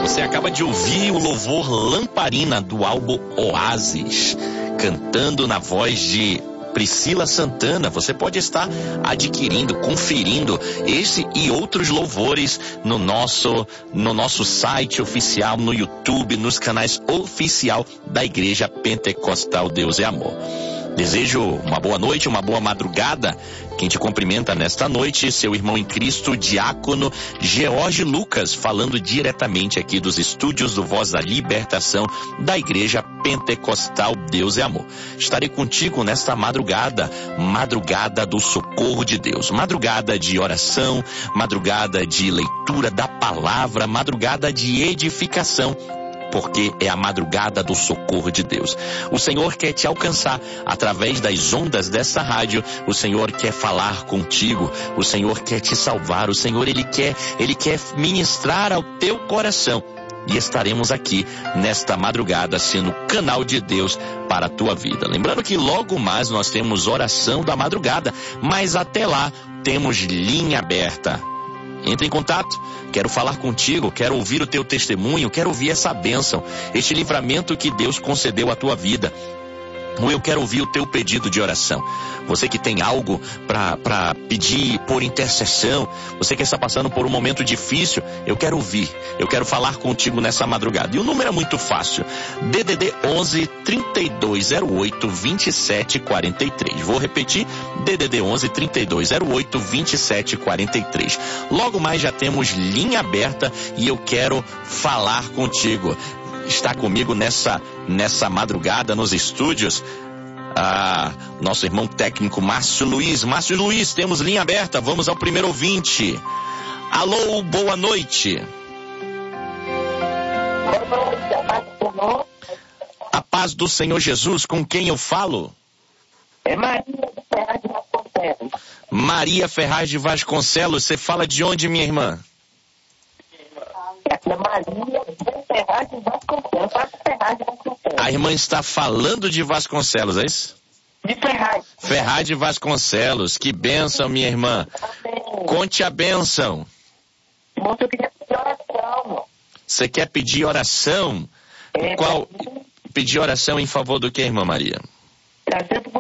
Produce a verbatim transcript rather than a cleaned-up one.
Você acaba de ouvir o louvor Lamparina do álbum Oásis, cantando na voz de Priscila Santana. Você pode estar adquirindo, conferindo esse e outros louvores no nosso, no nosso site oficial, no YouTube, nos canais oficial da Igreja Pentecostal Deus é Amor. Desejo uma boa noite, uma boa madrugada. Quem te cumprimenta nesta noite, seu irmão em Cristo, diácono George Lucas, falando diretamente aqui dos estúdios do Voz da Libertação da Igreja Pentecostal Deus é Amor. Estarei contigo nesta madrugada, madrugada do socorro de Deus, madrugada de oração, madrugada de leitura da palavra, madrugada de edificação, porque é a madrugada do socorro de Deus. O Senhor quer te alcançar através das ondas dessa rádio. O Senhor quer falar contigo. O Senhor quer te salvar. O Senhor, Ele quer, Ele quer ministrar ao teu coração. E estaremos aqui nesta madrugada sendo canal de Deus para a tua vida. Lembrando que logo mais nós temos oração da madrugada, mas até lá temos linha aberta. Entre em contato, quero falar contigo, quero ouvir o teu testemunho, quero ouvir essa bênção, este livramento que Deus concedeu à tua vida. Ou eu quero ouvir o teu pedido de oração. Você que tem algo para pedir por intercessão, você que está passando por um momento difícil, eu quero ouvir, eu quero falar contigo nessa madrugada. E o número é muito fácil, D D D onze, trinta e dois zero oito, vinte e sete quarenta e três. Vou repetir, D D D onze, trinta e dois zero oito, vinte e sete quarenta e três. Logo mais já temos linha aberta e eu quero falar contigo. Está comigo nessa, nessa madrugada nos estúdios, ah, nosso irmão técnico Márcio Luiz. Márcio Luiz, temos linha aberta, vamos ao primeiro ouvinte. Alô, boa noite. A paz do Senhor Jesus, com quem eu falo? É Maria Ferraz de Vasconcelos. Maria Ferraz de Vasconcelos, você fala de onde, minha irmã? É Maria Ferraz de Vasconcelos. Ferraz de Vasconcelos. A irmã está falando de Vasconcelos, é isso? De Ferraz. Ferraz de Vasconcelos, que bênção, minha irmã. Amém. Conte a bênção. Moço, eu queria pedir oração. Você quer pedir oração? É, Qual? Pedir oração em favor do que, irmã Maria? Trazendo